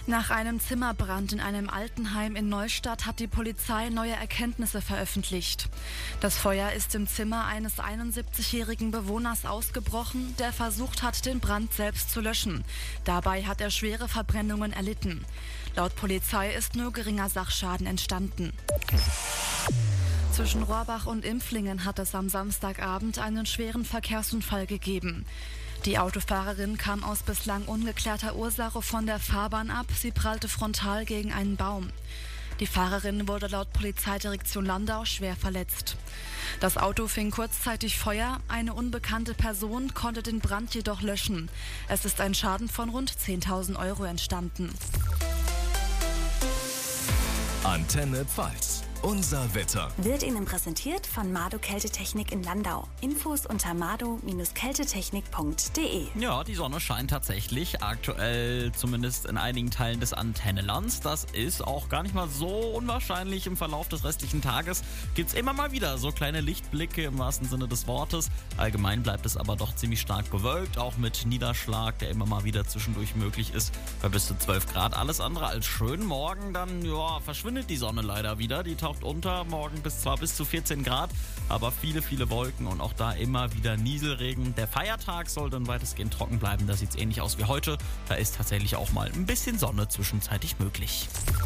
Nach einem Zimmerbrand in einem Altenheim in Neustadt hat die Polizei neue Erkenntnisse veröffentlicht. Das Feuer ist im Zimmer eines 71-jährigen Bewohners ausgebrochen, der versucht hat, den Brand selbst zu löschen. Dabei hat er schwere Verbrennungen erlitten. Laut Polizei ist nur geringer Sachschaden entstanden. Zwischen Rohrbach und Impflingen hat es am Samstagabend einen schweren Verkehrsunfall gegeben. Die Autofahrerin kam aus bislang ungeklärter Ursache von der Fahrbahn ab. Sie prallte frontal gegen einen Baum. Die Fahrerin wurde laut Polizeidirektion Landau schwer verletzt. Das Auto fing kurzzeitig Feuer. Eine unbekannte Person konnte den Brand jedoch löschen. Es ist ein Schaden von rund 10.000 Euro entstanden. Antenne Pfalz. Unser Wetter wird Ihnen präsentiert von Mado Kältetechnik in Landau. Infos unter mado-kältetechnik.de. Ja, die Sonne scheint tatsächlich aktuell, zumindest in einigen Teilen des Antennenlands. Das ist auch gar nicht mal so unwahrscheinlich. Im Verlauf des restlichen Tages gibt's immer mal wieder so kleine Lichtblicke im wahrsten Sinne des Wortes. Allgemein bleibt es aber doch ziemlich stark bewölkt, auch mit Niederschlag, der immer mal wieder zwischendurch möglich ist, bei bis zu 12 Grad. Alles andere als schön. Morgen dann, verschwindet die Sonne leider wieder. Die taucht unter, morgen bis zu 14 Grad, aber viele Wolken und auch da immer wieder Nieselregen. Der Feiertag soll dann weitestgehend trocken bleiben, da sieht es ähnlich aus wie heute. Da ist tatsächlich auch mal ein bisschen Sonne zwischenzeitlich möglich.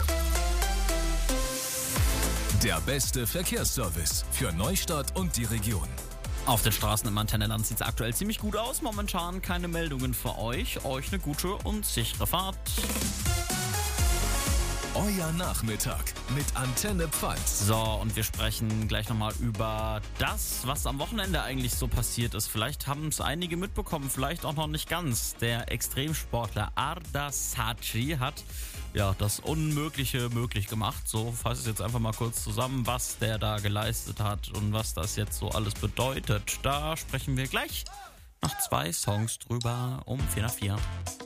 Der beste Verkehrsservice für Neustadt und die Region. Auf den Straßen im Antennenland sieht es aktuell ziemlich gut aus. Momentan keine Meldungen für euch. Euch eine gute und sichere Fahrt. Euer Nachmittag mit Antenne Pfalz. So, und wir sprechen gleich nochmal über das, was am Wochenende eigentlich so passiert ist. Vielleicht haben es einige mitbekommen, vielleicht auch noch nicht ganz. Der Extremsportler Arda Saatchi hat das Unmögliche möglich gemacht. So fasse ich jetzt einfach mal kurz zusammen, was der da geleistet hat und was das jetzt so alles bedeutet. Da sprechen wir gleich nach 2 Songs drüber um 4 nach 4.